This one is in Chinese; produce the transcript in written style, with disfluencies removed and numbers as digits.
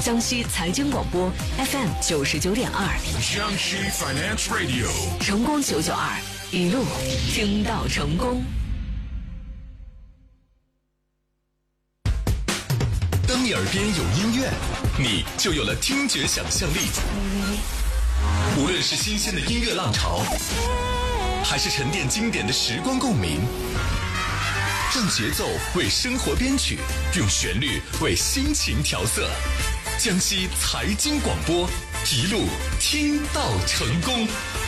江西财经广播 FM99.2， 江西 Finance Radio， 成功992，一路听到成功。 当你耳边有音乐，你就有了听觉想象力。无论是新鲜的音乐浪潮，还是沉淀经典的时光共鸣，让节奏为生活编曲，用旋律为心情调色。江西财经广播，一路听到成功。